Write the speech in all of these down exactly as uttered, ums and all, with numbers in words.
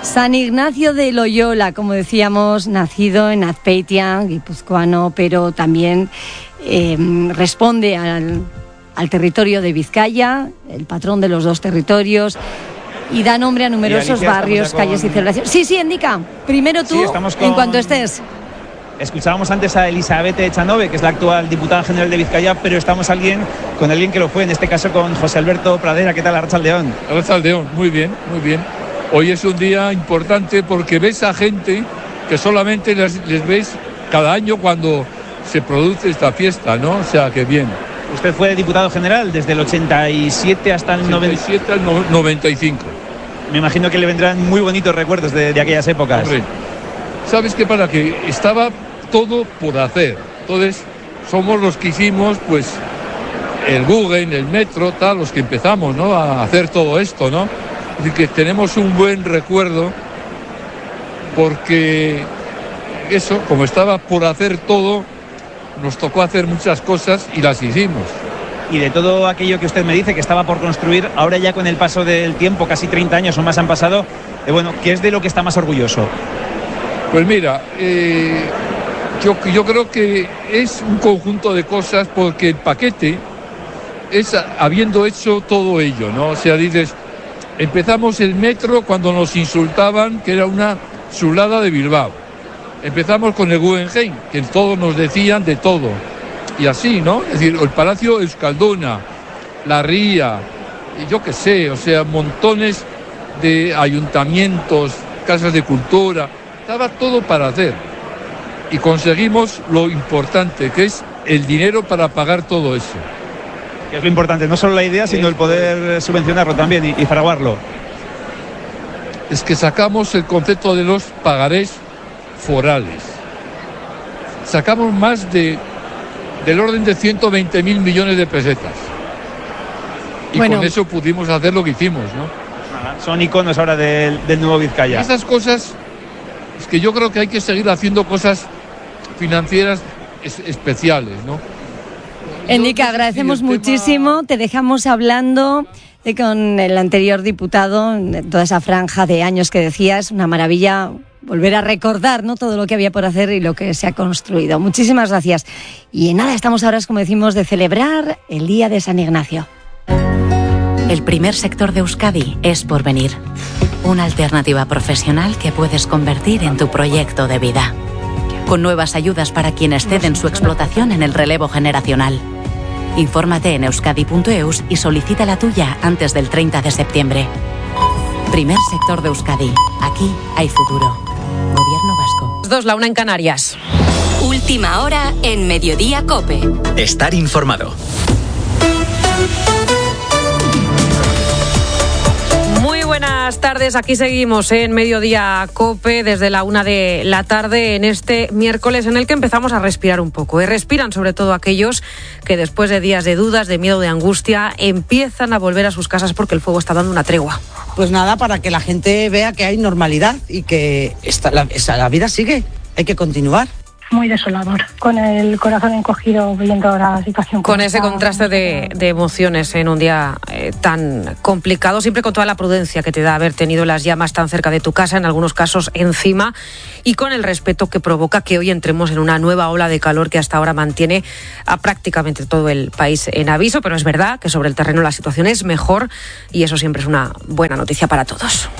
San Ignacio de Loyola, como decíamos, nacido en Azpeitia, guipuzcoano, pero también eh, responde al, al territorio de Vizcaya, el patrón de los dos territorios, y da nombre a numerosos Alicia, barrios, calles con... y celebraciones. Sí, sí, indica. Primero tú, sí, con... en cuanto estés. Escuchábamos antes a Elizabeth Echanove, que es la actual diputada general de Vizcaya, pero estamos alguien con alguien que lo fue, en este caso con José Alberto Pradera. ¿Qué tal, Arratsaldeon? Arratsaldeon, muy bien, muy bien. Hoy es un día importante porque ves a gente que solamente les, les ves cada año cuando se produce esta fiesta, ¿no? O sea, que bien. Usted fue diputado general desde el ochenta y siete hasta el ochenta y siete al noventa y cinco. Me imagino que le vendrán muy bonitos recuerdos de, de aquellas épocas. Hombre, ¿sabes qué pasa? Que estaba todo por hacer. Entonces, somos los que hicimos, pues, el Guggen, el metro, tal, los que empezamos, ¿no? A hacer todo esto, ¿no? Es decir, que tenemos un buen recuerdo porque eso, como estaba por hacer todo, nos tocó hacer muchas cosas y las hicimos. Y de todo aquello que usted me dice que estaba por construir, ahora ya con el paso del tiempo, casi treinta años o más han pasado, eh, bueno, ¿qué es de lo que está más orgulloso? Pues mira, eh, yo, yo creo que es un conjunto de cosas porque el paquete es habiendo hecho todo ello, ¿no? O sea, dices, empezamos el metro cuando nos insultaban que era una chulada de Bilbao. Empezamos con el Guggenheim, que todos nos decían de todo. Y así, ¿no? Es decir, el Palacio Euskalduna, la Ría, yo qué sé, o sea, montones de ayuntamientos, casas de cultura, estaba todo para hacer. Y conseguimos lo importante, que es el dinero para pagar todo eso. Que es lo importante, no solo la idea, sino el poder subvencionarlo también y, y fraguarlo. Es que sacamos el concepto de los pagarés forales. Sacamos más de del orden de ciento veinte mil millones de pesetas. Y bueno, con eso pudimos hacer lo que hicimos, ¿no? Son iconos ahora del, del nuevo Vizcaya. Y esas cosas, es que yo creo que hay que seguir haciendo cosas financieras es, especiales, ¿no? Enrique, agradecemos muchísimo, te dejamos hablando eh, con el anterior diputado, toda esa franja de años que decías, una maravilla volver a recordar, ¿no?, todo lo que había por hacer y lo que se ha construido. Muchísimas gracias. Y nada, estamos ahora, como decimos, de celebrar el Día de San Ignacio. El primer sector de Euskadi es Porvenir, una alternativa profesional que puedes convertir en tu proyecto de vida. Con nuevas ayudas para quienes ceden su explotación en el relevo generacional. Infórmate en euskadi punto eus y solicita la tuya antes del treinta de septiembre. Primer sector de Euskadi. Aquí hay futuro. Gobierno vasco. Dos, la una en Canarias. Última hora en Mediodía COPE. Estar informado. Muy buenas tardes, aquí seguimos en Mediodía COPE desde la una de la tarde en este miércoles en el que empezamos a respirar un poco. Y respiran sobre todo aquellos que después de días de dudas, de miedo, de angustia, empiezan a volver a sus casas porque el fuego está dando una tregua. Pues nada, para que la gente vea que hay normalidad y que esta, la, esa, la vida sigue, hay que continuar. Muy desolador, con el corazón encogido viendo la situación. Con ese contraste de, de emociones en un día eh, tan complicado, siempre con toda la prudencia que te da haber tenido las llamas tan cerca de tu casa, en algunos casos encima, y con el respeto que provoca que hoy entremos en una nueva ola de calor que hasta ahora mantiene a prácticamente todo el país en aviso, pero es verdad que sobre el terreno la situación es mejor y eso siempre es una buena noticia para todos.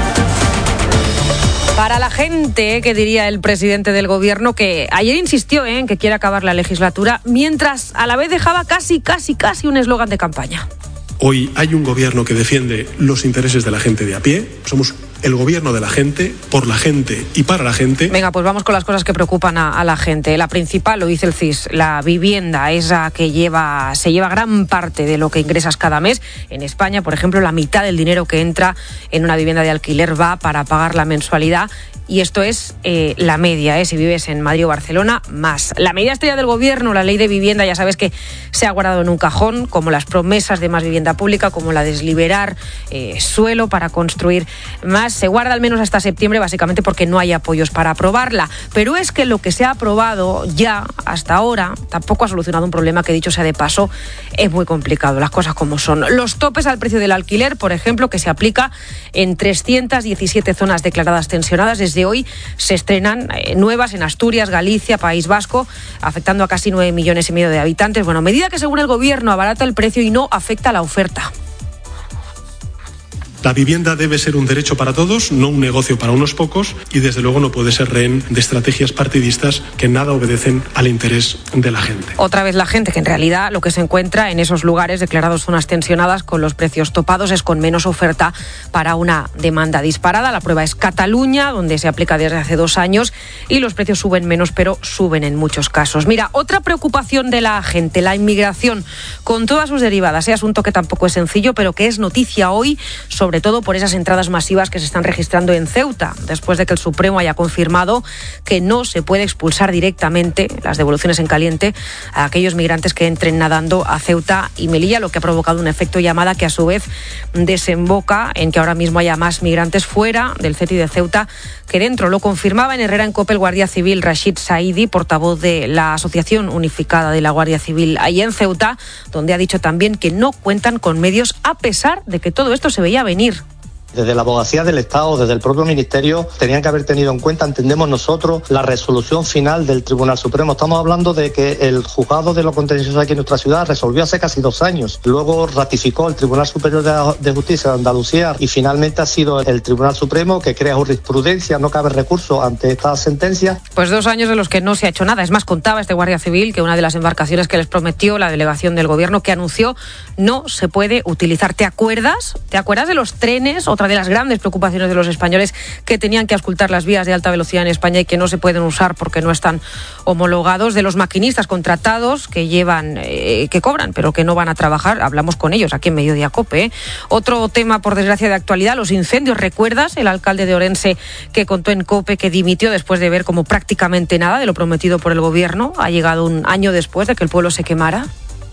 Para la gente, que diría el presidente del gobierno, que ayer insistió en que quiere acabar la legislatura, mientras a la vez dejaba casi, casi, casi un eslogan de campaña. Hoy hay un gobierno que defiende los intereses de la gente de a pie. Somos el gobierno de la gente, por la gente y para la gente. Venga, pues vamos con las cosas que preocupan a, a la gente. La principal, lo dice el C I S, la vivienda, esa que lleva, se lleva gran parte de lo que ingresas cada mes. En España, por ejemplo, la mitad del dinero que entra en una vivienda de alquiler va para pagar la mensualidad. Y esto es eh, la media, ¿eh? Si vives en Madrid o Barcelona, más. La medida estrella del gobierno, la ley de vivienda, ya sabes que se ha guardado en un cajón, como las promesas de más vivienda pública, como la de liberar eh, suelo para construir más. se guarda al menos hasta septiembre, básicamente porque no hay apoyos para aprobarla. Pero es que lo que se ha aprobado ya hasta ahora tampoco ha solucionado un problema que, dicho sea de paso, es muy complicado, las cosas como son. Los topes al precio del alquiler, por ejemplo, que se aplica en trescientas diecisiete zonas declaradas tensionadas. Desde hoy se estrenan eh, nuevas en Asturias, Galicia, País Vasco, afectando a casi nueve millones y medio de habitantes. Bueno, medida que según el gobierno abarata el precio y no afecta a la oferta. La vivienda debe ser un derecho para todos, no un negocio para unos pocos, y desde luego no puede ser rehén de estrategias partidistas que nada obedecen al interés de la gente. Otra vez la gente, que en realidad lo que se encuentra en esos lugares declarados zonas tensionadas con los precios topados es con menos oferta para una demanda disparada. La prueba es Cataluña, donde se aplica desde hace dos años y los precios suben menos, pero suben en muchos casos. Mira, otra preocupación de la gente, la inmigración, con todas sus derivadas. Ese asunto que tampoco es sencillo, pero que es noticia hoy, sobre todo por esas entradas masivas que se están registrando en Ceuta, después de que el Supremo haya confirmado que no se puede expulsar directamente, las devoluciones en caliente, a aquellos migrantes que entren nadando a Ceuta y Melilla, lo que ha provocado un efecto llamada que a su vez desemboca en que ahora mismo haya más migrantes fuera del C E T I de Ceuta que dentro. Lo confirmaba en Herrera en COPE el guardia civil Rashid Saidi, portavoz de la Asociación Unificada de la Guardia Civil ahí en Ceuta, donde ha dicho también que no cuentan con medios a pesar de que todo esto se veía venir. Desde la Abogacía del Estado, desde el propio Ministerio, tenían que haber tenido en cuenta, entendemos nosotros, la resolución final del Tribunal Supremo. Estamos hablando de que el juzgado de lo contencioso aquí en nuestra ciudad resolvió hace casi dos años. Luego ratificó el Tribunal Superior de Justicia de Andalucía y finalmente ha sido el Tribunal Supremo que crea jurisprudencia, no cabe recurso ante esta sentencia. Pues dos años de los que no se ha hecho nada. Es más, contaba este guardia civil que una de las embarcaciones que les prometió la delegación del gobierno, que anunció, no se puede utilizar. ¿Te acuerdas? ¿Te acuerdas de los trenes? Otra de las grandes preocupaciones de los españoles, que tenían que auscultar las vías de alta velocidad en España y que no se pueden usar porque no están homologados, de los maquinistas contratados que llevan, eh, que cobran, pero que no van a trabajar. Hablamos con ellos aquí en Mediodía COPE. ¿eh? Otro tema, por desgracia, de actualidad, los incendios. ¿Recuerdas el alcalde de Orense que contó en COPE que dimitió después de ver como prácticamente nada de lo prometido por el gobierno ha llegado un año después de que el pueblo se quemara?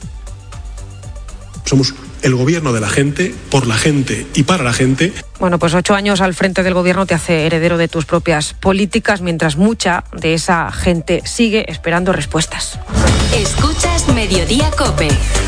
Somos el gobierno de la gente, por la gente y para la gente. Bueno, pues ocho años al frente del gobierno te hace heredero de tus propias políticas, mientras mucha de esa gente sigue esperando respuestas. Escuchas Mediodía COPE.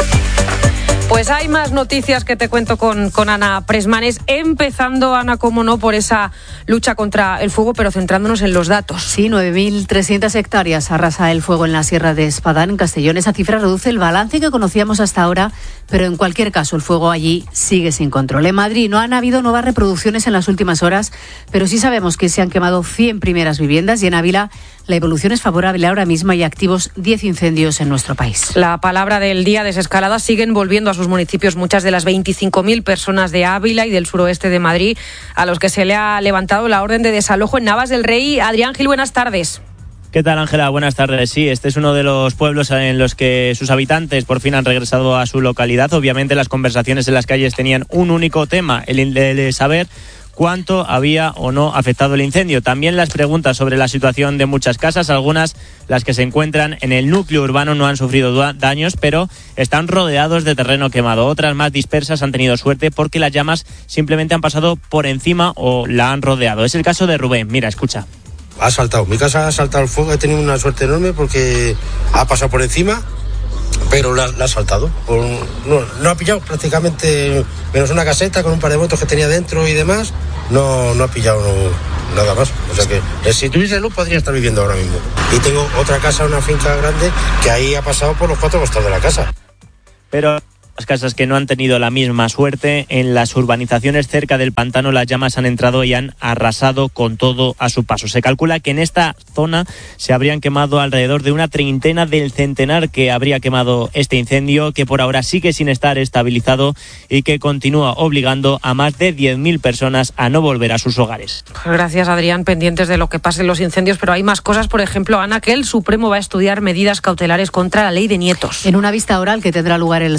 Pues hay más noticias que te cuento con, con Ana Presmanes, empezando, Ana, como no, por esa lucha contra el fuego, pero centrándonos en los datos. Sí, nueve mil trescientas hectáreas arrasa el fuego en la Sierra de Espadán, en Castellón. Esa cifra reduce el balance que conocíamos hasta ahora, pero en cualquier caso el fuego allí sigue sin control. En Madrid no han habido nuevas reproducciones en las últimas horas, pero sí sabemos que se han quemado cien primeras viviendas y en Ávila la evolución es favorable. Ahora mismo hay activos diez incendios en nuestro país. La palabra del día, desescalada. Siguen volviendo a sus municipios muchas de las veinticinco mil personas de Ávila y del suroeste de Madrid a los que se le ha levantado la orden de desalojo en Navas del Rey. Adrián Gil, buenas tardes. ¿Qué tal, Ángela? Buenas tardes. Sí, este es uno de los pueblos en los que sus habitantes por fin han regresado a su localidad. Obviamente las conversaciones en las calles tenían un único tema, el de saber cuánto había o no afectado el incendio. También las preguntas sobre la situación de muchas casas, algunas, las que se encuentran en el núcleo urbano, no han sufrido daños, pero están rodeados de terreno quemado. Otras más dispersas han tenido suerte porque las llamas simplemente han pasado por encima o la han rodeado. Es el caso de Rubén. Mira, escucha. Ha saltado, mi casa ha saltado el fuego, he tenido una suerte enorme porque ha pasado por encima, pero la, la ha saltado. No, no ha pillado prácticamente, menos una caseta con un par de motos que tenía dentro y demás, no, no ha pillado no, nada más. O sea que eh, si tuviese luz podría estar viviendo ahora mismo. Y tengo otra casa, una finca grande, que ahí ha pasado por los cuatro costados de la casa. Pero las casas que no han tenido la misma suerte, en las urbanizaciones cerca del pantano las llamas han entrado y han arrasado con todo a su paso. Se calcula que en esta zona se habrían quemado alrededor de una treintena del centenar que habría quemado este incendio, que por ahora sigue sin estar estabilizado y que continúa obligando a más de diez mil personas a no volver a sus hogares. Gracias, Adrián, pendientes de lo que pase en los incendios, pero hay más cosas. Por ejemplo, Ana, que el Supremo va a estudiar medidas cautelares contra la ley de nietos. En una vista oral que tendrá lugar el siete de septiembre,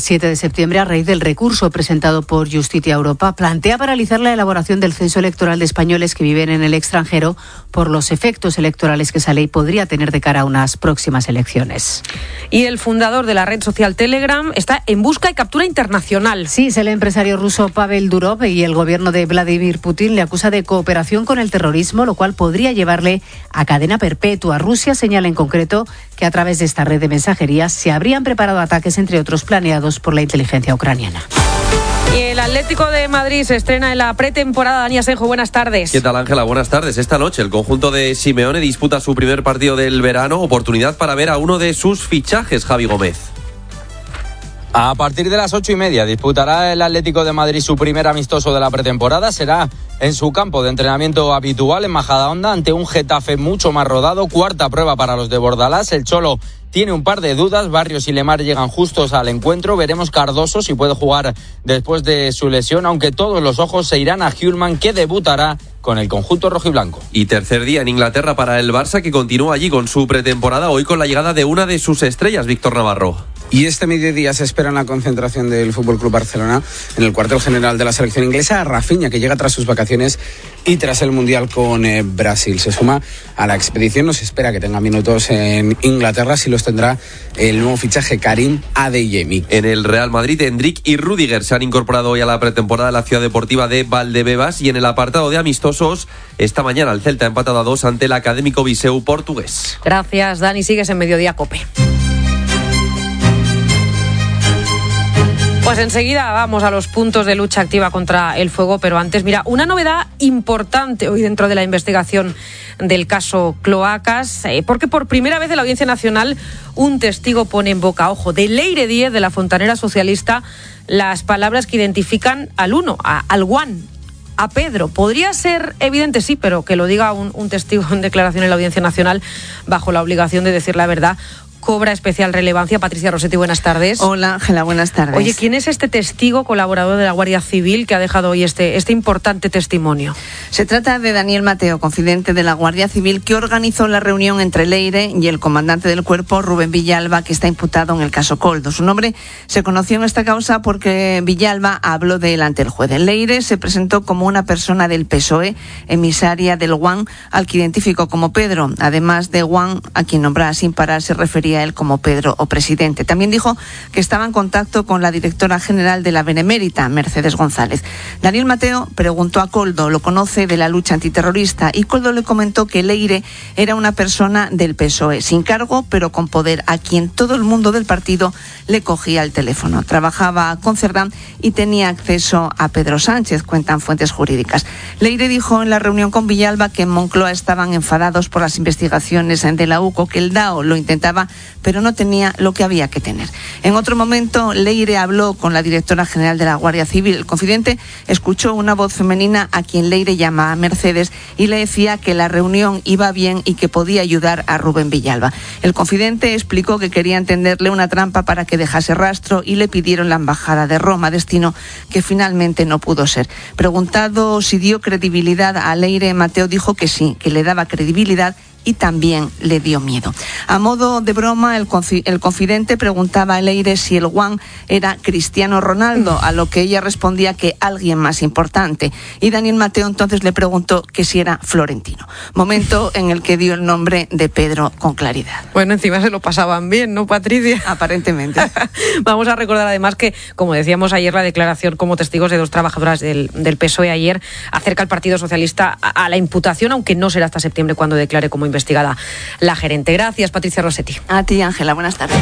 septiembre a raíz del recurso presentado por Justicia Europa. Plantea paralizar la elaboración del censo electoral de españoles que viven en el extranjero por los efectos electorales que esa ley podría tener de cara a unas próximas elecciones. Y el fundador de la red social Telegram está en busca y captura internacional. Sí, es el empresario ruso Pavel Durov y el gobierno de Vladimir Putin le acusa de cooperación con el terrorismo, lo cual podría llevarle a cadena perpetua. Rusia señala en concreto que a través de esta red de mensajería se habrían preparado ataques, entre otros planeados por la inteligencia ucraniana. Y el Atlético de Madrid se estrena en la pretemporada. Dani Asenjo, buenas tardes. ¿Qué tal, Ángela? Buenas tardes. Esta noche el conjunto de Simeone disputa su primer partido del verano, oportunidad para ver a uno de sus fichajes, Javi Gómez. A partir de las ocho y media disputará el Atlético de Madrid su primer amistoso de la pretemporada. Será en su campo de entrenamiento habitual en Majadahonda ante un Getafe mucho más rodado. Cuarta prueba para los de Bordalás. El Cholo tiene un par de dudas. Barrios y Lemar llegan justos al encuentro. Veremos Cardoso si puede jugar después de su lesión, aunque todos los ojos se irán a Hjulmand, que debutará con el conjunto rojiblanco. Y tercer día en Inglaterra para el Barça, que continúa allí con su pretemporada, hoy con la llegada de una de sus estrellas, Víctor Navarro. Y este mediodía se espera la concentración del F C Barcelona en el cuartel general de la selección inglesa. Rafinha, que llega tras sus vacaciones y tras el Mundial con eh, Brasil. Se suma a la expedición. Nos espera que tenga minutos en Inglaterra. Si los tendrá el nuevo fichaje Karim Adeyemi. En el Real Madrid, Endrick y Rüdiger se han incorporado hoy a la pretemporada de la ciudad deportiva de Valdebebas. Y en el apartado de amistosos, esta mañana el Celta ha empatado a dos ante el Académico Viseu portugués. Gracias, Dani. Sigues en Mediodía COPE. Pues enseguida vamos a los puntos de lucha activa contra el fuego, pero antes, mira, una novedad importante hoy dentro de la investigación del caso Cloacas, eh, porque por primera vez en la Audiencia Nacional un testigo pone en boca, ojo, de Leire Díez, de la fontanera socialista, las palabras que identifican al uno, a, al Juan, a Pedro. Podría ser evidente, sí, pero que lo diga un, un testigo en declaración en la Audiencia Nacional bajo la obligación de decir la verdad, cobra especial relevancia. Patricia Rossetti, buenas tardes. Hola, Ángela, buenas tardes. Oye, ¿quién es este testigo colaborador de la Guardia Civil que ha dejado hoy este, este importante testimonio? Se trata de Daniel Mateo, confidente de la Guardia Civil, que organizó la reunión entre Leire y el comandante del cuerpo, Rubén Villalba, que está imputado en el caso Coldo. Su nombre se conoció en esta causa porque Villalba habló de él ante el juez. Leire se presentó como una persona del P S O E, emisaria del Juan, al que identificó como Pedro. Además de Juan, a quien nombraba sin parar, se refería a él como Pedro o presidente. También dijo que estaba en contacto con la directora general de la Benemérita, Mercedes González. Daniel Mateo preguntó a Coldo, lo conoce de la lucha antiterrorista, y Coldo le comentó que Leire era una persona del P S O E, sin cargo pero con poder, a quien todo el mundo del partido le cogía el teléfono. Trabajaba con Cerdán y tenía acceso a Pedro Sánchez, cuentan fuentes jurídicas. Leire dijo en la reunión con Villalba que en Moncloa estaban enfadados por las investigaciones de la UCO, que el D A O lo intentaba pero no tenía lo que había que tener. En otro momento, Leire habló con la directora general de la Guardia Civil. El confidente escuchó una voz femenina a quien Leire llamaba Mercedes y le decía que la reunión iba bien y que podía ayudar a Rubén Villalba. El confidente explicó que querían tenderle una trampa para que dejase rastro y le pidieron la embajada de Roma, destino que finalmente no pudo ser. Preguntado si dio credibilidad a Leire, Mateo dijo que sí, que le daba credibilidad y también le dio miedo. A modo de broma, el, confi- el confidente preguntaba a Leire si el Juan era Cristiano Ronaldo, a lo que ella respondía que alguien más importante. Y Daniel Mateo entonces le preguntó que si era Florentino. Momento en el que dio el nombre de Pedro con claridad. Bueno, encima se lo pasaban bien, ¿no, Patricia? Aparentemente. Vamos a recordar además que, como decíamos ayer, la declaración como testigos de dos trabajadoras del, del P S O E ayer acerca al Partido Socialista a, a la imputación, aunque no será hasta septiembre cuando declare como investigada la gerente. Gracias, Patricia Rossetti. A ti, Ángela. Buenas tardes.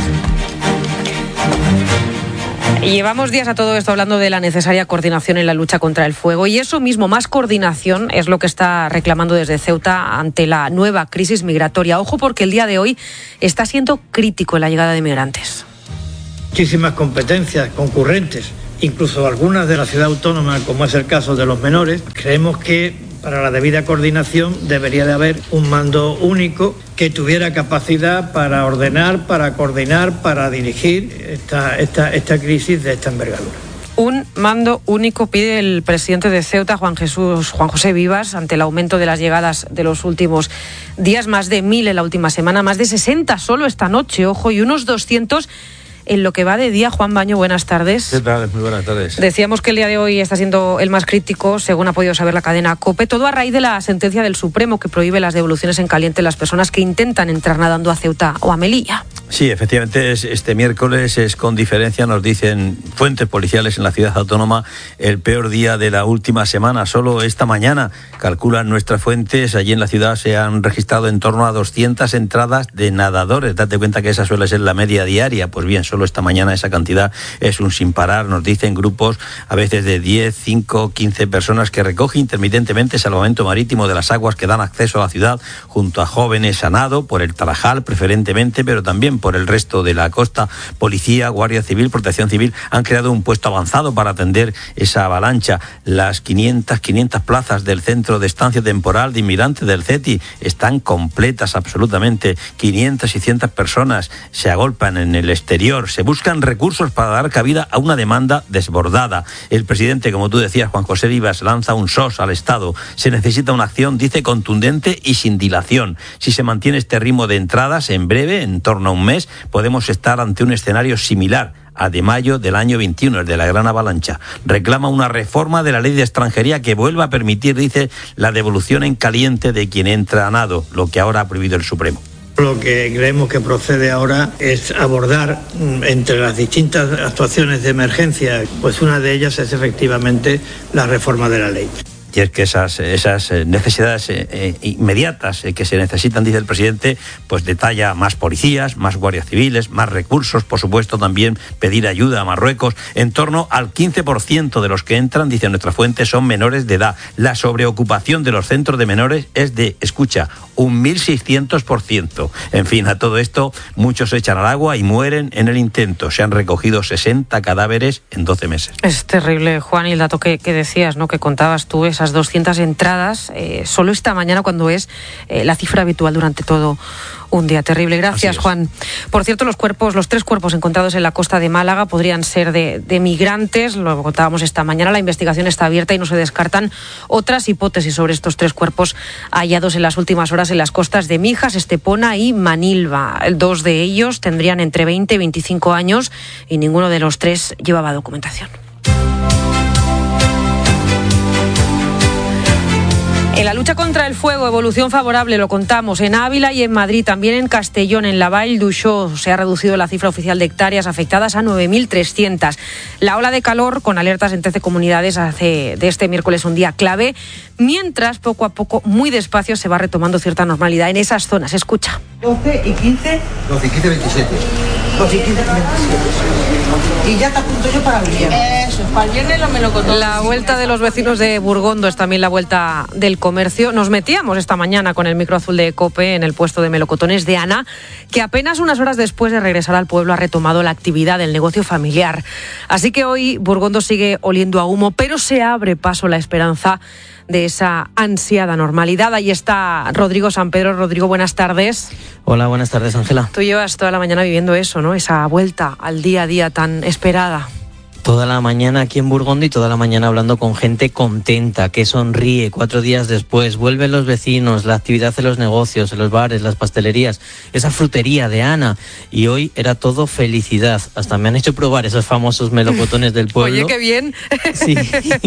Llevamos días a todo esto hablando de la necesaria coordinación en la lucha contra el fuego, y eso mismo, más coordinación, es lo que está reclamando desde Ceuta ante la nueva crisis migratoria. Ojo, porque el día de hoy está siendo crítico en la llegada de migrantes. Muchísimas competencias concurrentes, incluso algunas de la ciudad autónoma, como es el caso de los menores. Creemos que para la debida coordinación debería de haber un mando único que tuviera capacidad para ordenar, para coordinar, para dirigir esta, esta, esta crisis de esta envergadura. Un mando único pide el presidente de Ceuta, Juan Jesús, Juan José Vivas, ante el aumento de las llegadas de los últimos días, más de mil en la última semana, más de sesenta solo esta noche, ojo, y unos doscientos en lo que va de día. Juan Baño, buenas tardes. ¿Qué tal? Muy buenas tardes. Decíamos que el día de hoy está siendo el más crítico, según ha podido saber la cadena COPE, todo a raíz de la sentencia del Supremo que prohíbe las devoluciones en caliente a las personas que intentan entrar nadando a Ceuta o a Melilla. Sí, efectivamente, es, este miércoles es con diferencia, nos dicen fuentes policiales en la ciudad autónoma, el peor día de la última semana. Solo esta mañana, calculan nuestras fuentes, allí en la ciudad se han registrado en torno a doscientas entradas de nadadores. Date cuenta que esa suele ser la media diaria. Pues bien, solo esta mañana esa cantidad es un sin parar. Nos dicen grupos a veces de diez, cinco, quince personas que recogen intermitentemente salvamento marítimo de las aguas que dan acceso a la ciudad junto a jóvenes a nado, por el Tarajal preferentemente, pero también por el resto de la costa. Policía, Guardia Civil, Protección Civil han creado un puesto avanzado para atender esa avalancha. Las quinientas, quinientas plazas del Centro de Estancia Temporal de Inmigrantes del CETI están completas absolutamente. quinientas y cientos personas se agolpan en el exterior. Se buscan recursos para dar cabida a una demanda desbordada. El presidente, como tú decías, Juan José Rivas, lanza un S O S al Estado. Se necesita una acción, dice, contundente y sin dilación. Si se mantiene este ritmo de entradas, en breve, en torno a un mes, podemos estar ante un escenario similar a de mayo del año veintiuno, el de la gran avalancha. Reclama una reforma de la ley de extranjería que vuelva a permitir, dice, la devolución en caliente de quien entra a nado, lo que ahora ha prohibido el Supremo. Lo que creemos que procede ahora es abordar entre las distintas actuaciones de emergencia, pues una de ellas es efectivamente la reforma de la ley. Y es que esas, esas necesidades eh, inmediatas eh, que se necesitan, dice el presidente, pues detalla más policías, más guardias civiles, más recursos, por supuesto también pedir ayuda a Marruecos. En torno al quince por ciento de los que entran, dice nuestra fuente, son menores de edad. La sobreocupación de los centros de menores es de, escucha, un mil seiscientos por ciento. En fin, a todo esto, muchos se echan al agua y mueren en el intento. Se han recogido sesenta cadáveres en doce meses. Es terrible, Juan, y el dato que, que decías, ¿no?, que contabas tú, esas doscientas entradas, eh, solo esta mañana, cuando es eh, la cifra habitual durante todo un día. Terrible. Gracias, Juan. Por cierto, los cuerpos, los tres cuerpos encontrados en la costa de Málaga podrían ser de, de migrantes. Lo contábamos esta mañana. La investigación está abierta y no se descartan otras hipótesis sobre estos tres cuerpos hallados en las últimas horas en las costas de Mijas, Estepona y Manilva. Dos de ellos tendrían entre veinte y veinticinco años y ninguno de los tres llevaba documentación. En la lucha contra el fuego, evolución favorable, lo contamos, en Ávila y en Madrid, también en Castellón, en la Vall d'Uixó, se ha reducido la cifra oficial de hectáreas afectadas a nueve mil trescientas. La ola de calor, con alertas en trece comunidades, hace de este miércoles un día clave, mientras poco a poco, muy despacio, se va retomando cierta normalidad en esas zonas. Escucha. doce y quince. doce y quince, veintisiete. doce y quince, veintisiete. Y ya te apunto yo para el viernes. Eso, para el viernes lo melocotón. La vuelta de los vecinos de Burgondo es también la vuelta del comercio. Nos metíamos esta mañana con el micro azul de COPE en el puesto de melocotones de Ana, que apenas unas horas después de regresar al pueblo ha retomado la actividad del negocio familiar. Así que hoy Burgondo sigue oliendo a humo, pero se abre paso la esperanza de esa ansiada normalidad. Ahí está Rodrigo San Pedro. Rodrigo, buenas tardes. Hola, buenas tardes, Ángela. Tú llevas toda la mañana viviendo eso, ¿no? Esa vuelta al día a día tan esperada. Toda la mañana aquí en Burgondo y toda la mañana hablando con gente contenta, que sonríe. Cuatro días después vuelven los vecinos, la actividad en los negocios, en los bares, las pastelerías, esa frutería de Ana. Y hoy era todo felicidad. Hasta me han hecho probar esos famosos melocotones del pueblo. Oye, qué bien. Sí.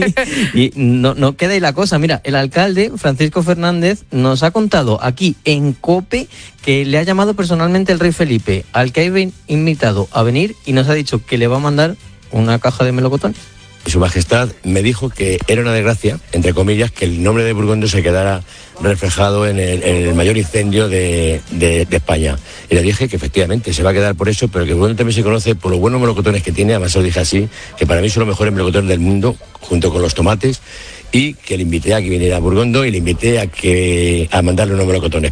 Y no, no queda ahí la cosa. Mira, el alcalde, Francisco Fernández, nos ha contado aquí en COPE que le ha llamado personalmente el rey Felipe, al que ha invitado a venir, y nos ha dicho que le va a mandar una caja de melocotones. Su Majestad me dijo que era una desgracia, entre comillas, que el nombre de Burgondo se quedara reflejado en el, en el mayor incendio de, de, de España. Y le dije que efectivamente se va a quedar por eso, pero que Burgondo también se conoce por los buenos melocotones que tiene. Además, se lo dije así, que para mí son los mejores melocotones del mundo, junto con los tomates, y que le invité a que viniera a Burgondo y le invité a que a mandarle unos melocotones.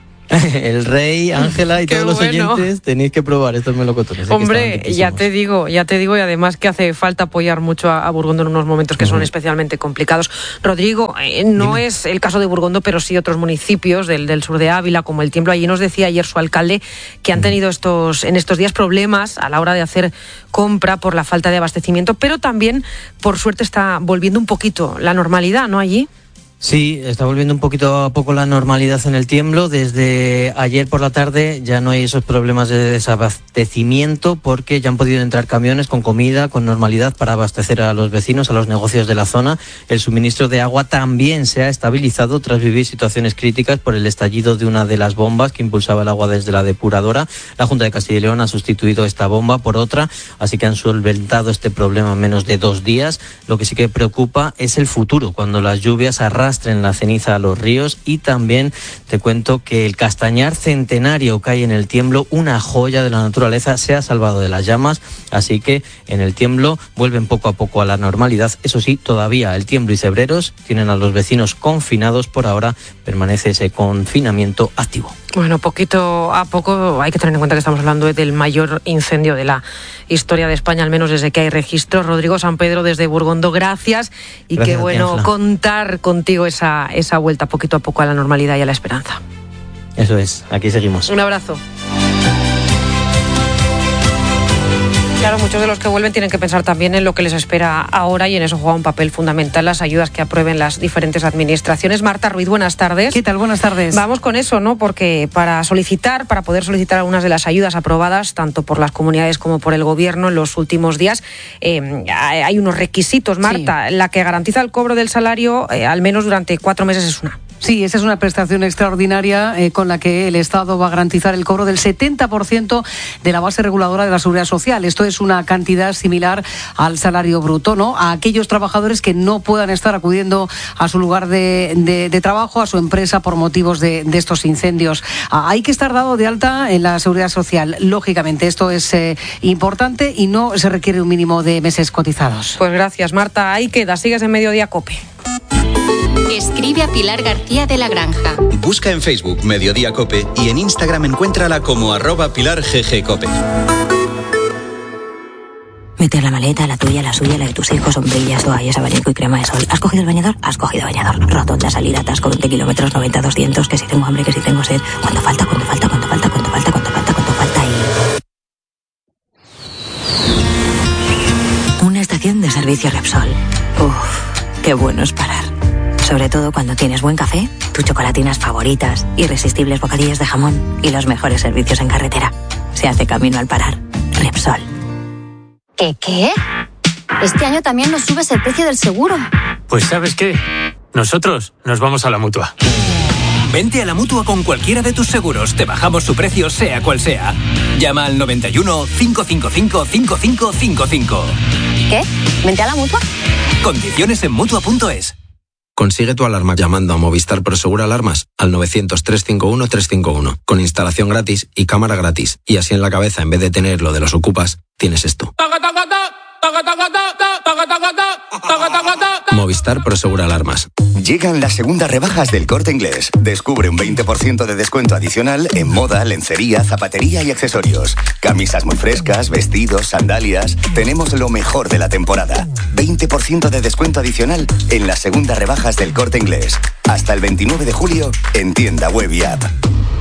El rey, Ángela y todos los bueno. oyentes tenéis que probar estos melocotones. Hombre, ya te digo, ya te digo, y además que hace falta apoyar mucho a, a Burgondo en unos momentos que uh-huh. son especialmente complicados. Rodrigo, eh, no Dime. es el caso de Burgondo, pero sí otros municipios del, del sur de Ávila, como el Tiemblo. Allí nos decía ayer su alcalde que han tenido estos en estos días problemas a la hora de hacer compra por la falta de abastecimiento, pero también, por suerte, está volviendo un poquito la normalidad, ¿no? Allí. Sí, está volviendo un poquito a poco la normalidad en el Tiemblo. Desde ayer por la tarde ya no hay esos problemas de desabastecimiento porque ya han podido entrar camiones con comida, con normalidad para abastecer a los vecinos, a los negocios de la zona. El suministro de agua también se ha estabilizado tras vivir situaciones críticas por el estallido de una de las bombas que impulsaba el agua desde la depuradora. La Junta de Castilla y León ha sustituido esta bomba por otra, así que han solventado este problema en menos de dos días. Lo que sí que preocupa es el futuro, cuando las lluvias arrastran en la ceniza a los ríos. Y también te cuento que el castañar centenario que hay en el Tiemblo, una joya de la naturaleza, se ha salvado de las llamas, así que en el Tiemblo vuelven poco a poco a la normalidad. Eso sí, todavía el Tiemblo y Cebreros tienen a los vecinos confinados. Por ahora permanece ese confinamiento activo. Bueno, poquito a poco. Hay que tener en cuenta que estamos hablando del mayor incendio de la historia de España, al menos desde que hay registros. Rodrigo San Pedro, desde Burgondo, gracias. Y Gracias, qué bueno Ángela. contar contigo esa, esa vuelta poquito a poco a la normalidad y a la esperanza. Eso es, aquí seguimos. Un abrazo. Claro, muchos de los que vuelven tienen que pensar también en lo que les espera ahora, y en eso juega un papel fundamental las ayudas que aprueben las diferentes administraciones. Marta Ruiz, buenas tardes. ¿Qué tal? Buenas tardes. Vamos con eso, ¿no? Porque para solicitar, para poder solicitar algunas de las ayudas aprobadas, tanto por las comunidades como por el Gobierno en los últimos días, eh, hay unos requisitos, Marta. Sí. La que garantiza el cobro del salario, eh, al menos durante cuatro meses, es una. Sí, esa es una prestación extraordinaria eh, con la que el Estado va a garantizar el cobro del setenta por ciento de la base reguladora de la Seguridad Social. Esto es una cantidad similar al salario bruto, ¿no? A aquellos trabajadores que no puedan estar acudiendo a su lugar de, de, de trabajo, a su empresa, por motivos de, de estos incendios. Ah, hay que estar dado de alta en la Seguridad Social. Lógicamente, esto es eh, importante y no se requiere un mínimo de meses cotizados. Pues gracias, Marta. Ahí queda. Sigues en Mediodía COPE. Escribe a Pilar García de la Granja. Busca en Facebook Mediodía COPE y en Instagram encuéntrala como arroba Pilar G G COPE. Meter la maleta, la tuya, la suya, la de tus hijos, sombrillas, toallas, abanico y crema de sol. ¿Has cogido el bañador? Has cogido bañador. Rotonda, salida, atasco, veinte kilómetros, noventa, doscientos, que si tengo hambre, que si tengo sed. ¿Cuánto falta? ¿Cuánto falta? ¿Cuánto falta? ¿Cuánto falta? ¿Cuánto falta? ¿Cuánto falta? Y... Una estación de servicio Repsol. Uf, qué bueno es parar. Sobre todo cuando tienes buen café, tus chocolatinas favoritas, irresistibles bocadillos de jamón y los mejores servicios en carretera. Se hace camino al parar. Repsol. ¿Qué qué? Este año también nos subes el precio del seguro. Pues ¿sabes qué? Nosotros nos vamos a la Mutua. Vente a la Mutua con cualquiera de tus seguros. Te bajamos su precio, sea cual sea. Llama al noventa y uno, cinco cinco cinco, cinco cinco cinco cinco. ¿Qué? ¿Vente a la Mutua? Condiciones en Mutua punto es. Consigue tu alarma llamando a Movistar Prosegur Alarmas al novecientos, trescientos cincuenta y uno, trescientos cincuenta y uno, con instalación gratis y cámara gratis. Y así en la cabeza, en vez de tener lo de los ocupas, tienes esto. Movistar Prosegur Alarmas. Llegan las segundas rebajas del Corte Inglés. Descubre un veinte por ciento de descuento adicional en moda, lencería, zapatería y accesorios. Camisas muy frescas, vestidos, sandalias. Tenemos lo mejor de la temporada. veinte por ciento de descuento adicional en las segundas rebajas del Corte Inglés. Hasta el veintinueve de julio en tienda web y app.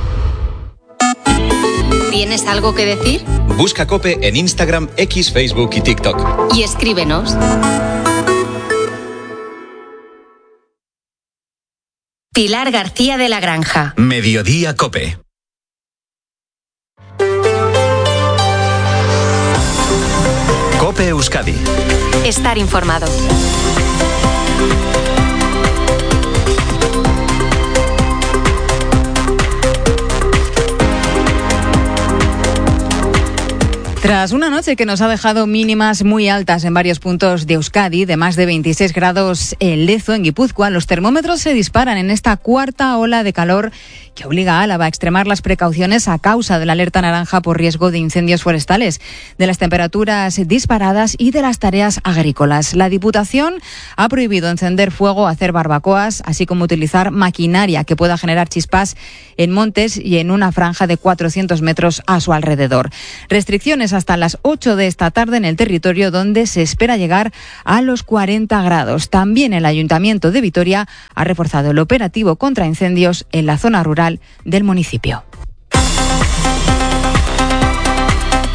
¿Tienes algo que decir? Busca COPE en Instagram, X, Facebook y TikTok. Y escríbenos. Pilar García de la Granja. Mediodía COPE. COPE Euskadi. Estar informado. Tras una noche que nos ha dejado mínimas muy altas en varios puntos de Euskadi, de más de veintiséis grados en Lezo, en Guipúzcoa, los termómetros se disparan en esta cuarta ola de calor que obliga a Álava a extremar las precauciones a causa de la alerta naranja por riesgo de incendios forestales, de las temperaturas disparadas y de las tareas agrícolas. La Diputación ha prohibido encender fuego, hacer barbacoas, así como utilizar maquinaria que pueda generar chispas en montes y en una franja de cuatrocientos metros a su alrededor. Restricciones hasta las ocho de esta tarde en el territorio, donde se espera llegar a los cuarenta grados. También el Ayuntamiento de Vitoria ha reforzado el operativo contra incendios en la zona rural del municipio.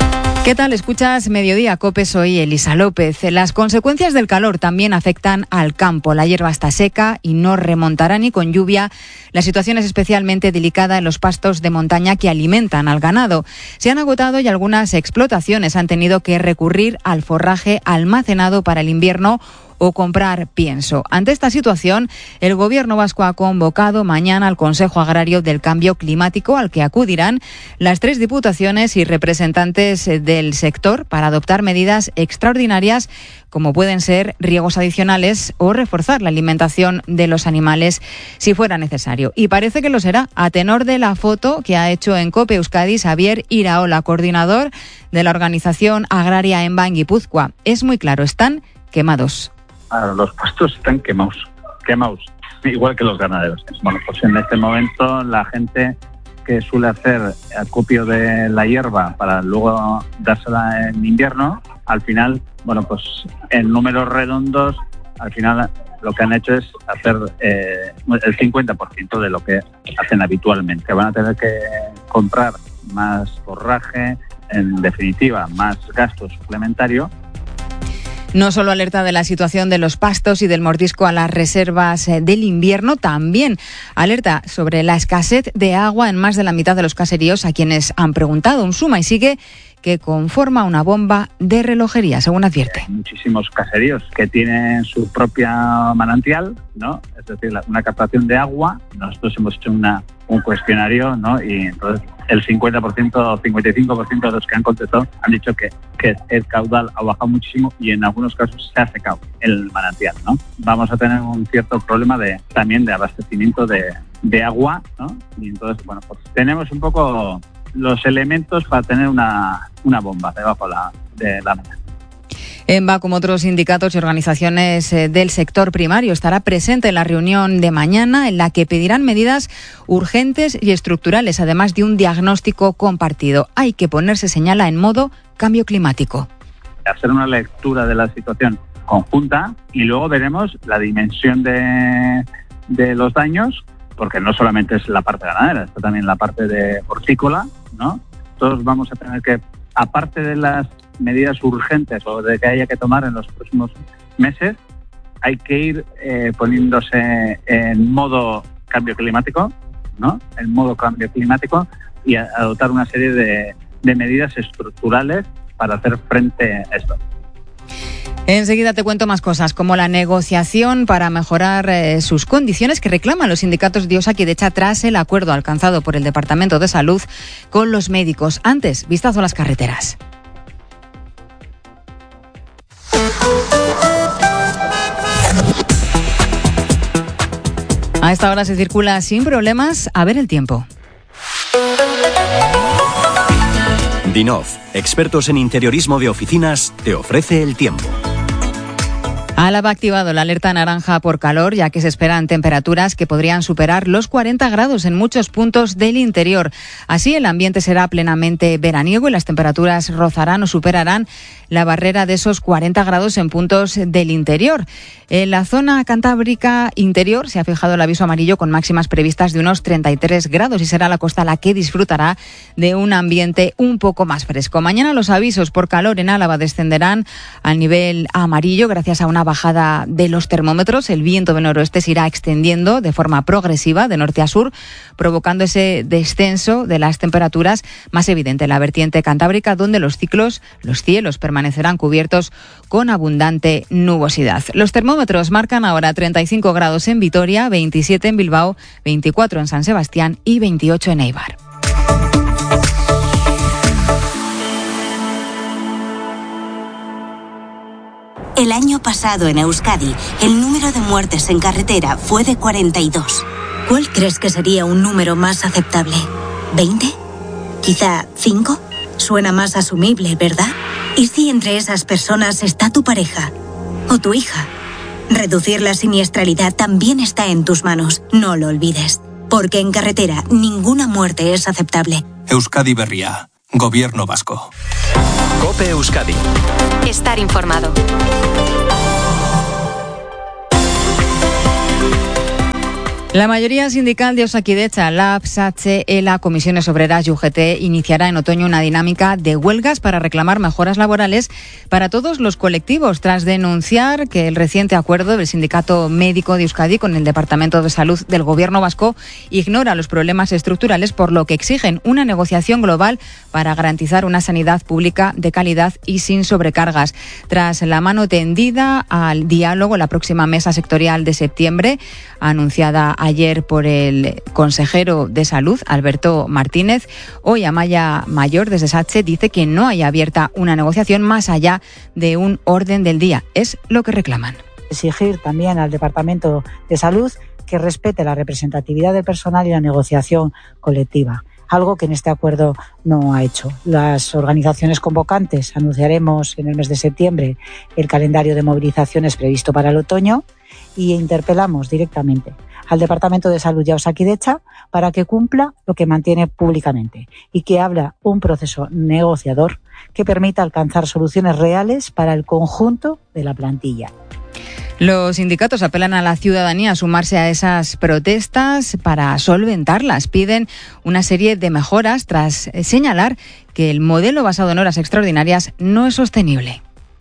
¿Qué tal? Escuchas Mediodía Cope, soy Elisa López. Las consecuencias del calor también afectan al campo. La hierba está seca y no remontará ni con lluvia. La situación es especialmente delicada en los pastos de montaña que alimentan al ganado. Se han agotado y algunas explotaciones han tenido que recurrir al forraje almacenado para el invierno o comprar pienso. Ante esta situación, el Gobierno vasco ha convocado mañana al Consejo Agrario del Cambio Climático, al que acudirán las tres diputaciones y representantes del sector para adoptar medidas extraordinarias como pueden ser riegos adicionales o reforzar la alimentación de los animales si fuera necesario. Y parece que lo será, a tenor de la foto que ha hecho en COPE Euskadi Xavier Iraola, coordinador de la organización agraria ENBA en Guipúzcoa. Es muy claro, están quemados. Los pastos están quemados, quemados, igual que los ganaderos. Bueno, pues en este momento la gente que suele hacer acopio de la hierba para luego dársela en invierno, al final, bueno, pues en números redondos, al final lo que han hecho es hacer eh, el cincuenta por ciento de lo que hacen habitualmente. Van a tener que comprar más forraje, en definitiva, más gasto suplementario. No solo alerta de la situación de los pastos y del mordisco a las reservas del invierno, también alerta sobre la escasez de agua en más de la mitad de los caseríos a quienes han preguntado. Un suma y sigue que conforma una bomba de relojería, según advierte. Hay muchísimos caseríos que tienen su propia manantial, ¿no? Es decir, una captación de agua. Nosotros hemos hecho una, un cuestionario, ¿no? Y entonces el cincuenta por ciento o cincuenta y cinco por ciento de los que han contestado han dicho que, que el caudal ha bajado muchísimo y en algunos casos se ha secado el manantial, ¿no? Vamos a tener un cierto problema de también de abastecimiento de, de agua, ¿no? Y entonces, bueno, pues tenemos un poco los elementos para tener una, una bomba debajo la, de la mesa. ENBA, como otros sindicatos y organizaciones del sector primario, estará presente en la reunión de mañana en la que pedirán medidas urgentes y estructurales, además de un diagnóstico compartido. Hay que ponerse, señala, en modo cambio climático. Hacer una lectura de la situación conjunta y luego veremos la dimensión de, de los daños, porque no solamente es la parte ganadera, está también la parte de hortícola, ¿no? Todos vamos a tener que, aparte de las medidas urgentes o de que haya que tomar en los próximos meses, hay que ir eh, poniéndose en modo cambio climático, ¿no? En modo cambio climático y a, adoptar una serie de, de medidas estructurales para hacer frente a esto. Enseguida te cuento más cosas, como la negociación para mejorar eh, sus condiciones que reclaman los sindicatos de Osakidetza tras el acuerdo alcanzado por el Departamento de Salud con los médicos. Antes, vistazo a las carreteras. A esta hora se circula sin problemas. A ver el tiempo. Dinov, expertos en interiorismo de oficinas, te ofrece el tiempo. Álava ha activado la alerta naranja por calor, ya que se esperan temperaturas que podrían superar los cuarenta grados en muchos puntos del interior. Así, el ambiente será plenamente veraniego y las temperaturas rozarán o superarán la barrera de esos cuarenta grados en puntos del interior. En la zona cantábrica interior se ha fijado el aviso amarillo con máximas previstas de unos treinta y tres grados y será la costa la que disfrutará de un ambiente un poco más fresco. Mañana los avisos por calor en Álava descenderán al nivel amarillo gracias a una bajada de los termómetros. El viento del noroeste se irá extendiendo de forma progresiva de norte a sur, provocando ese descenso de las temperaturas más evidente en la vertiente cantábrica, donde los ciclos, los cielos permanecerán cubiertos con abundante nubosidad. Los termómetros marcan ahora treinta y cinco grados en Vitoria, veintisiete en Bilbao, veinticuatro en San Sebastián y veintiocho en Eibar. El año pasado en Euskadi, el número de muertes en carretera fue de cuarenta y dos. ¿Cuál crees que sería un número más aceptable? ¿veinte? ¿Quizá cinco? Suena más asumible, ¿verdad? ¿Y si entre esas personas está tu pareja o tu hija? Reducir la siniestralidad también está en tus manos, no lo olvides. Porque en carretera ninguna muerte es aceptable. Euskadi Berria, Gobierno Vasco. COPE Euskadi. Estar informado. La mayoría sindical de Osakidetza, Lab, SATSE, ELA, Comisiones Obreras y U G T iniciará en otoño una dinámica de huelgas para reclamar mejoras laborales para todos los colectivos, tras denunciar que el reciente acuerdo del Sindicato Médico de Euskadi con el Departamento de Salud del Gobierno vasco ignora los problemas estructurales, por lo que exigen una negociación global para garantizar una sanidad pública de calidad y sin sobrecargas. Tras la mano tendida al diálogo, la próxima mesa sectorial de septiembre, anunciada ayer por el consejero de Salud, Alberto Martínez, hoy Amaya Mayor, desde SATSE, dice que no hay abierta una negociación más allá de un orden del día. Es lo que reclaman. Exigir también al Departamento de Salud que respete la representatividad del personal y la negociación colectiva, algo que en este acuerdo no ha hecho. Las organizaciones convocantes anunciaremos en el mes de septiembre el calendario de movilizaciones previsto para el otoño y interpelamos directamente al Departamento de Salud y a Osakidetza para que cumpla lo que mantiene públicamente y que abra un proceso negociador que permita alcanzar soluciones reales para el conjunto de la plantilla. Los sindicatos apelan a la ciudadanía a sumarse a esas protestas para solventarlas. Piden una serie de mejoras tras señalar que el modelo basado en horas extraordinarias no es sostenible.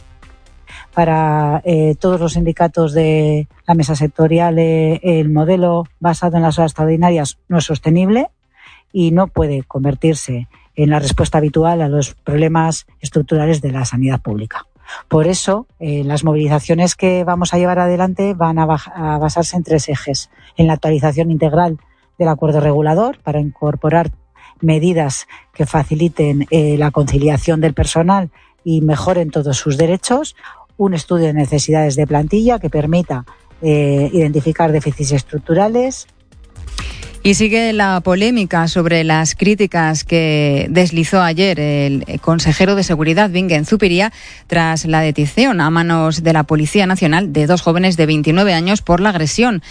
Para eh, todos los sindicatos de la mesa sectorial, eh, el modelo basado en las horas extraordinarias no es sostenible y no puede convertirse en la respuesta habitual a los problemas estructurales de la sanidad pública. Por eso, eh, las movilizaciones que vamos a llevar adelante van a, baj- a basarse en tres ejes. En la actualización integral del acuerdo regulador para incorporar medidas que faciliten eh, la conciliación del personal y mejoren todos sus derechos. Un estudio de necesidades de plantilla que permita eh, identificar déficits estructurales. Y sigue la polémica sobre las críticas que deslizó ayer el consejero de Seguridad, Bingen Zupiria, tras la detención a manos de la Policía Nacional de dos jóvenes de veintinueve años por la agresión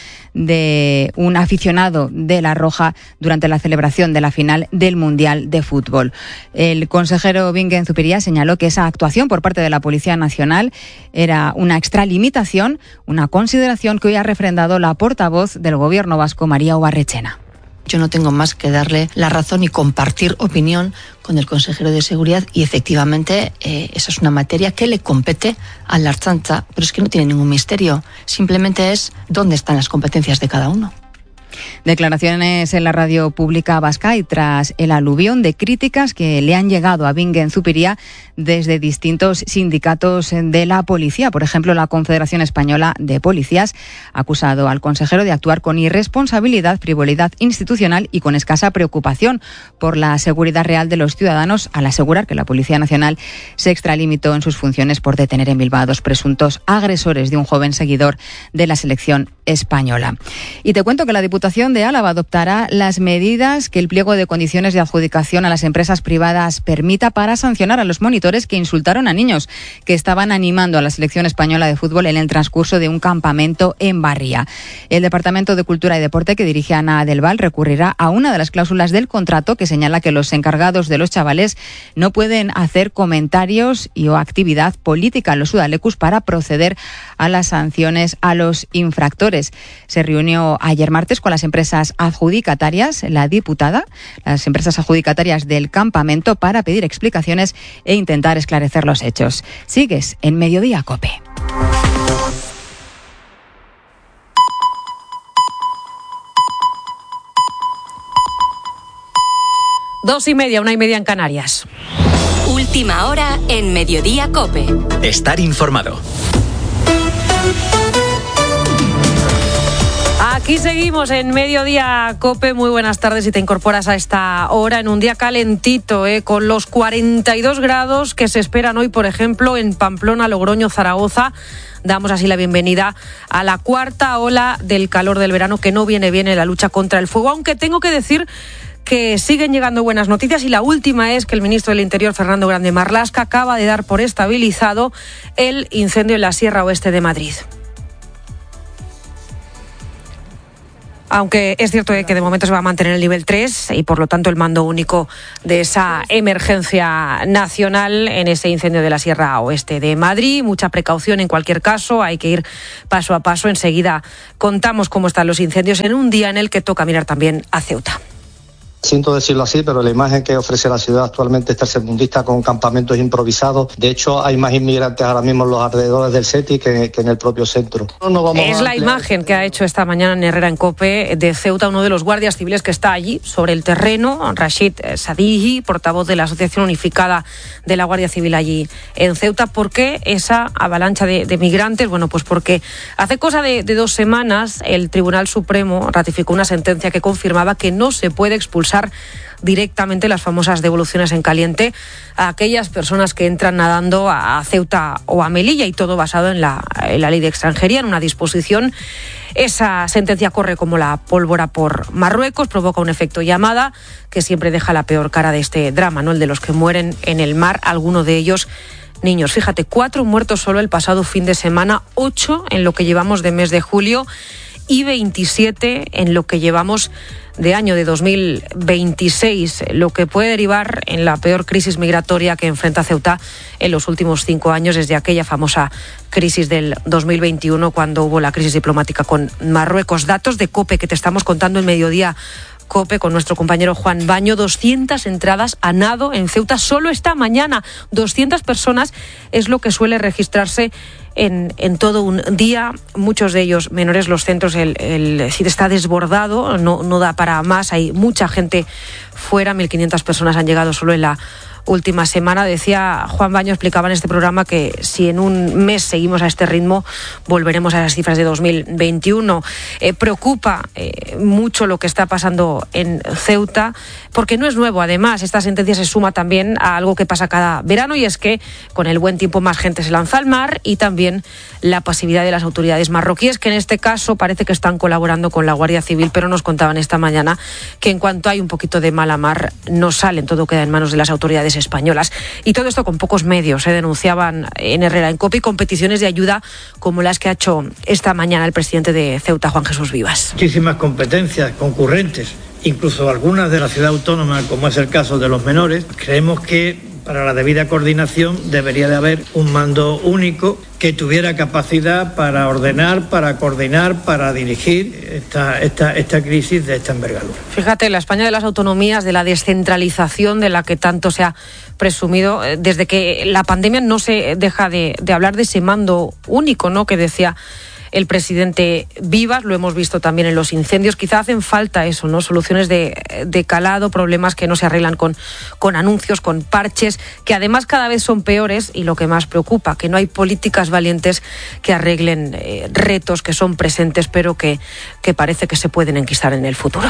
de un aficionado de La Roja durante la celebración de la final del Mundial de Fútbol. El consejero Bingen Zupiria señaló que esa actuación por parte de la Policía Nacional era una extralimitación, una consideración que hoy ha refrendado la portavoz del Gobierno vasco, María Ubarretxena. Yo no tengo más que darle la razón y compartir opinión con el consejero de Seguridad y efectivamente eh, esa es una materia que le compete a la Ertzaintza, pero es que no tiene ningún misterio, simplemente es dónde están las competencias de cada uno. Declaraciones en la radio pública vasca y tras el aluvión de críticas que le han llegado a Bingen Zupiria desde distintos sindicatos de la policía. Por ejemplo, la Confederación Española de Policías ha acusado al consejero de actuar con irresponsabilidad, frivolidad institucional y con escasa preocupación por la seguridad real de los ciudadanos, al asegurar que la Policía Nacional se extralimitó en sus funciones por detener en Bilbao a dos presuntos agresores de un joven seguidor de la selección española. Y te cuento que la Diputación de Álava adoptará las medidas que el pliego de condiciones de adjudicación a las empresas privadas permita para sancionar a los monitores que insultaron a niños que estaban animando a la selección española de fútbol en el transcurso de un campamento en Barria. El Departamento de Cultura y Deporte, que dirige Ana del Val, recurrirá a una de las cláusulas del contrato que señala que los encargados de los chavales no pueden hacer comentarios y o actividad política en los udalecus para proceder a las sanciones a los infractores. Se reunió ayer martes con las empresas adjudicatarias, la diputada, las empresas adjudicatarias del campamento para pedir explicaciones e intentar esclarecer los hechos. Sigues en Mediodía COPE. Dos y media, una y media en Canarias. Última hora en Mediodía COPE. Estar informado. Aquí seguimos en Mediodía COPE. Muy buenas tardes si te incorporas a esta hora en un día calentito, ¿eh? Con los cuarenta y dos grados que se esperan hoy, por ejemplo, en Pamplona, Logroño, Zaragoza. Damos así la bienvenida a la cuarta ola del calor del verano que no viene bien en la lucha contra el fuego, aunque tengo que decir que siguen llegando buenas noticias y la última es que el ministro del Interior, Fernando Grande Marlaska, acaba de dar por estabilizado el incendio en la Sierra Oeste de Madrid. Aunque es cierto que de momento se va a mantener el nivel tres y por lo tanto el mando único de esa emergencia nacional en ese incendio de la Sierra Oeste de Madrid. Mucha precaución en cualquier caso, hay que ir paso a paso. Enseguida contamos cómo están los incendios en un día en el que toca mirar también a Ceuta. Siento decirlo así, pero la imagen que ofrece la ciudad actualmente es tercermundista, con campamentos improvisados. De hecho, hay más inmigrantes ahora mismo en los alrededores del SETI que, que en el propio centro. No, no vamos es la imagen que ha hecho esta mañana en Herrera en COPE de Ceuta uno de los guardias civiles que está allí sobre el terreno, Rashid Sadihi, portavoz de la Asociación Unificada de la Guardia Civil allí en Ceuta. ¿Por qué esa avalancha de, de migrantes? Bueno, pues porque hace cosa de, de dos semanas el Tribunal Supremo ratificó una sentencia que confirmaba que no se puede expulsar directamente las famosas devoluciones en caliente a aquellas personas que entran nadando a Ceuta o a Melilla, y todo basado en la, en la ley de extranjería, en una disposición. Esa sentencia corre como la pólvora por Marruecos, provoca un efecto llamada que siempre deja la peor cara de este drama, ¿no? El de los que mueren en el mar, algunos de ellos niños. Fíjate, cuatro muertos solo el pasado fin de semana, ocho en lo que llevamos de mes de julio y veintisiete en lo que llevamos de año de dos mil veintiséis, lo que puede derivar en la peor crisis migratoria que enfrenta Ceuta en los últimos cinco años, desde aquella famosa crisis del dos mil veintiuno, cuando hubo la crisis diplomática con Marruecos. Datos de COPE que te estamos contando en Mediodía COPE con nuestro compañero Juan Baño. doscientas entradas a nado en Ceuta solo esta mañana. doscientas personas es lo que suele registrarse en, en todo un día. Muchos de ellos menores. Los centros, el, el sitio está desbordado, no, no da para más. Hay mucha gente fuera. mil quinientas personas han llegado solo en la última semana. Decía Juan Baño, explicaba en este programa que si en un mes seguimos a este ritmo volveremos a las cifras de dos mil veintiuno. Eh, preocupa eh, mucho lo que está pasando en Ceuta, porque no es nuevo. Además, esta sentencia se suma también a algo que pasa cada verano, y es que con el buen tiempo más gente se lanza al mar, y también la pasividad de las autoridades marroquíes, que en este caso parece que están colaborando con la Guardia Civil, pero nos contaban esta mañana que en cuanto hay un poquito de mala mar no salen, todo queda en manos de las autoridades españolas. Y todo esto con pocos medios. Se denunciaban en Herrera en COPE competiciones de ayuda como las que ha hecho esta mañana el presidente de Ceuta, Juan Jesús Vivas. Muchísimas competencias concurrentes, incluso algunas de la ciudad autónoma, como es el caso de los menores. Creemos que para la debida coordinación debería de haber un mando único que tuviera capacidad para ordenar, para coordinar, para dirigir esta, esta, esta crisis de esta envergadura. Fíjate, la España de las autonomías, de la descentralización de la que tanto se ha presumido, desde que la pandemia no se deja de, de hablar de ese mando único, ¿no?, que decía el presidente Vivas. Lo hemos visto también en los incendios. Quizá hacen falta eso, ¿no? Soluciones de, de calado, problemas que no se arreglan con, con anuncios, con parches, que además cada vez son peores, y lo que más preocupa, que no hay políticas valientes que arreglen eh, retos que son presentes, pero que, que parece que se pueden enquistar en el futuro.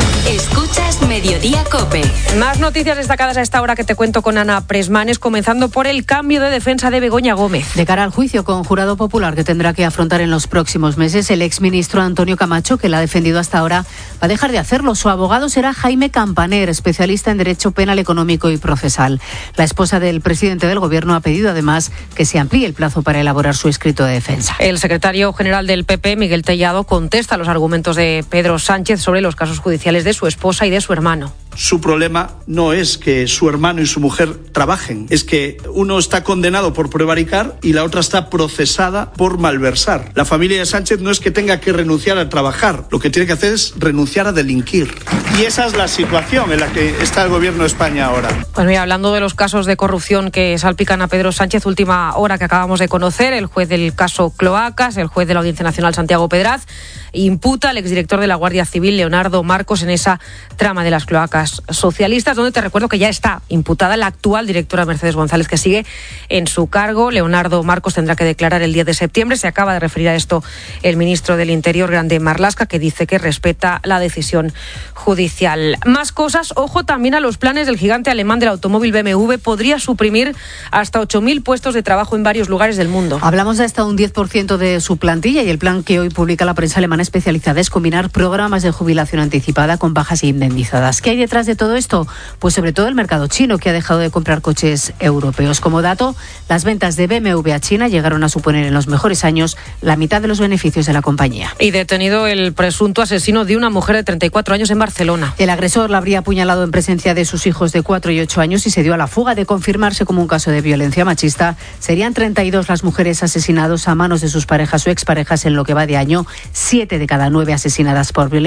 Escuchas Mediodía COPE. Más noticias destacadas a esta hora que te cuento con Ana Presmanes, comenzando por el cambio de defensa de Begoña Gómez. De cara al juicio con jurado popular que tendrá que afrontar en los próximos meses, el exministro Antonio Camacho, que la ha defendido hasta ahora, va a dejar de hacerlo. Su abogado será Jaime Campaner, especialista en Derecho Penal Económico y Procesal. La esposa del presidente del Gobierno ha pedido además que se amplíe el plazo para elaborar su escrito de defensa. El secretario general del P P, Miguel Tellado, contesta a los argumentos de Pedro Sánchez sobre los casos judiciales de su esposa y de su hermano. Su problema no es que su hermano y su mujer trabajen, es que uno está condenado por prevaricar y la otra está procesada por malversar. La familia de Sánchez no es que tenga que renunciar a trabajar, lo que tiene que hacer es renunciar a delinquir. Y esa es la situación en la que está el Gobierno de España ahora. Pues mira, hablando de los casos de corrupción que salpican a Pedro Sánchez, última hora que acabamos de conocer, el juez del caso Cloacas, el juez de la Audiencia Nacional Santiago Pedraz, imputa al exdirector de la Guardia Civil, Leonardo Marcos, en esa trama de las cloacas socialistas, donde te recuerdo que ya está imputada la actual directora Mercedes González, que sigue en su cargo. Leonardo Marcos tendrá que declarar el diez de septiembre. Se acaba de referir a esto el ministro del Interior, Grande Marlaska, que dice que respeta la decisión judicial. judicial. Más cosas, ojo también a los planes del gigante alemán del automóvil B M W. Podría suprimir hasta ocho mil puestos de trabajo en varios lugares del mundo. Hablamos de hasta un diez por ciento de su plantilla, y el plan que hoy publica la prensa alemana especializada es combinar programas de jubilación anticipada con bajas indemnizadas. ¿Qué hay detrás de todo esto? Pues sobre todo el mercado chino, que ha dejado de comprar coches europeos. Como dato, las ventas de B M W a China llegaron a suponer en los mejores años la mitad de los beneficios de la compañía. Y detenido el presunto asesino de una mujer de treinta y cuatro años en Barcelona. El agresor la habría apuñalado en presencia de sus hijos de cuatro y ocho años y se dio a la fuga. De confirmarse como un caso de violencia machista, serían treinta y dos las mujeres asesinadas a manos de sus parejas o exparejas en lo que va de año, siete de cada nueve asesinadas por violencia.